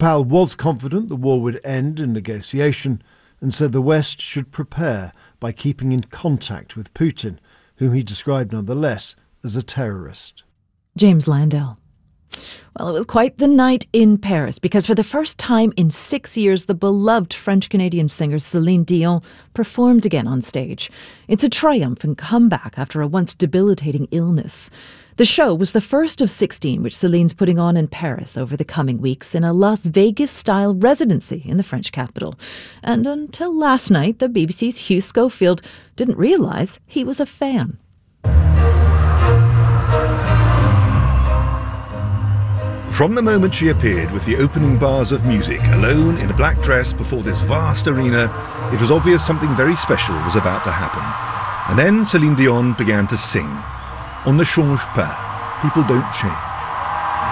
Powell was confident the war would end in negotiation and said the West should prepare by keeping in contact with Putin, whom he described nonetheless as a terrorist. James Landell. Well, it was quite the night in Paris because for the first time in 6 years, the beloved French-Canadian singer Celine Dion performed again on stage. It's a triumphant comeback after a once debilitating illness. The show was the first of 16 which Celine's putting on in Paris over the coming weeks in a Las Vegas-style residency in the French capital. And until last night, the BBC's Hugh Schofield didn't realise he was a fan. From the moment she appeared with the opening bars of music, alone in a black dress before this vast arena, it was obvious something very special was about to happen. And then Celine Dion began to sing. On ne change pas. People don't change.